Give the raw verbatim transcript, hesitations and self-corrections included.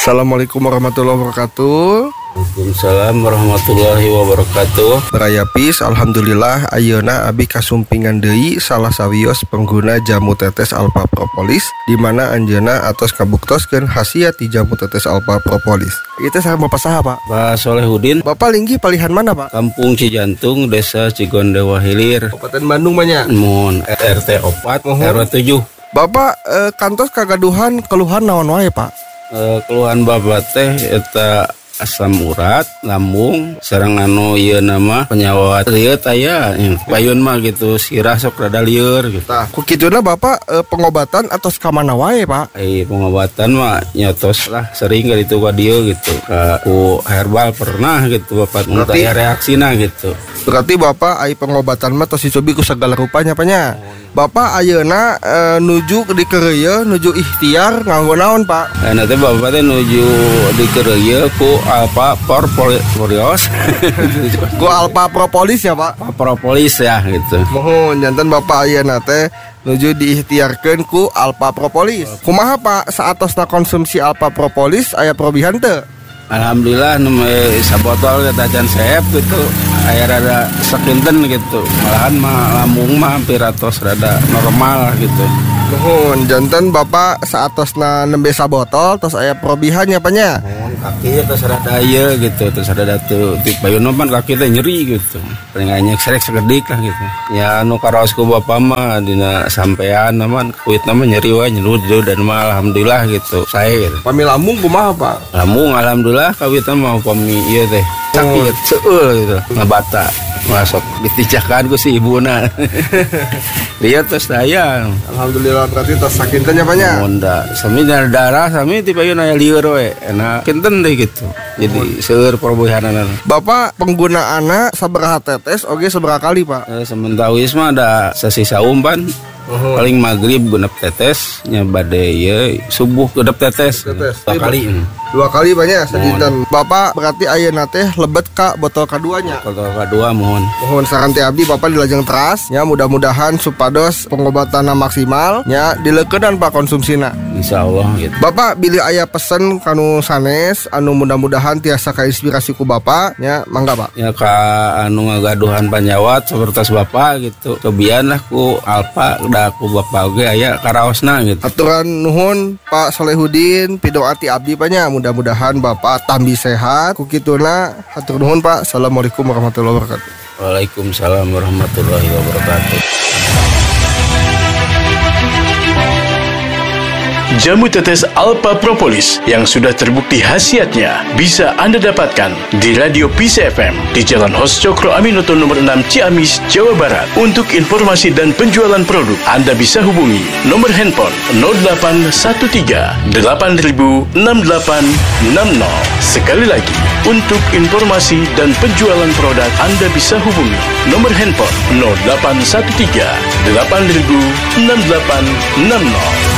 Assalamualaikum warahmatullahi wabarakatuh. Waalaikumsalam warahmatullahi wabarakatuh. Berayapis, alhamdulillah ayeuna abi kasumpingan deui salah sawios pengguna jamu tetes Alpha Propolis, di mana anjeunna atos kabuktoskeun khasiat di jamu tetes Alpha Propolis. Itu saya Bapak saha, Pak? Pak Solehudin. Bapak linggih palihan mana, Pak? Kampung Cijantung, Desa Cigondewa Hilir, Kabupaten Bandung banyak. Mun R T opat R W tujuh. Bapak eh, kantos kagaduhan keluhan naon wae, Pak? Eh, keluhan babat teh eta asam urat, lambung, sareng anu ieu nama penyawat lieur aya, payun mah gitu, sirah sok rada lieur gitu. Tah, ku kituna Bapak eh, pengobatan atau kamana wae, Pak? Ai pengobatan mah nyotos lah sering ka ditu ka dieu gitu. Ka ku herbal pernah gitu Bapak mun aya reaksina gitu. Berarti Bapak ai pengobatan mah tos dicobi ku sagala rupanya, Panya. Bapak ayeuna e, nuju di kereuyeun nuju ikhtiar nganggo naon, Pak? Eh nanti Bapak teh nuju di kereuyeun ku Alpha Propolis. Ku Alpha Propolis ya, Pak? Propolis ya gitu. Mohon janten Bapak ayeuna teh nuju diikhtiarkeun ku Alpha Propolis. Kumaha, Pak, saatosna konsumsi Alpha Propolis aya perubahan teu? Alhamdulillah nembe sabotol kata can sehep gitu. Aya rada sakinten gitu. Malahan mah lambung mah hampir atos rada normal gitu. Nuhun, janten Bapak saatosna nembe sabotol tos aya perubahannya, Panya? Kaki terus rada ieu gitu, terus rada teu ti payun mah kaki teh nyeri gitu. Paling anya serek segedik lah gitu. Ya anu karaos ku Bapak mah dina sampean mah kuitna mah nyeri wae nyerudeu dan mah alhamdulillah gitu. Sae gitu. Pami lambung kumaha, Pak? Lambung alhamdulillah kawitan mau pami ieu teh sakit seueur gitu ngabata masuk ditijakan ku si ibuna. Dia terus daya Alhamdulillah berarti tos sakinten nya, Panya? Munda sami darah sami ti payun aya lieur we enak kinten deh gitu. Jadi seueur perubahanana. Bapak penggunaanna sabaraha tetes oge sabaraha kali, Pak? Eh, sementawis mah ada sasisa umpan. Uhum. Paling maghrib genep tetes nya bade ieu subuh genep tetes tetes dua kali dua kali banyak sajidan. Bapak berarti ayeuna teh lebet ka botol kaduanya. Botol kadua mohon mohon saran teh abdi Bapak dilajeng teras nya mudah-mudahan supados pengobatanna maksimal nya dileukeunnan Pak konsumsina insyaallah gitu. Bapak bilih aya pesen kanu sanes anu mudah-mudahan tiasa kainspirasi ku Bapak nya mangga, Pak. Ya ka anu ngagaduhan panjawat sapertos Bapak gitu kebian lah ku Alpha da ku Bapak oge aya karaosna gitu. Aturan nuhun Pak Solehudin pidoati abdi Panya mudah-mudahan Bapak tambi sehat ku kituna hatur nuhun, Pak. Assalamualaikum warahmatullahi wabarakatuh. Waalaikumsalam warahmatullahi wabarakatuh. Jamu tetes Alpha Propolis yang sudah terbukti khasiatnya bisa Anda dapatkan di Radio P C F M di Jalan Hos Cokro Aminoto nomor enam Ciamis, Jawa Barat. Untuk informasi dan penjualan produk, Anda bisa hubungi nomor handphone nol delapan satu tiga delapan nol enam delapan enam nol. Sekali lagi, untuk informasi dan penjualan produk, Anda bisa hubungi nomor handphone nol delapan satu tiga delapan nol enam delapan enam nol.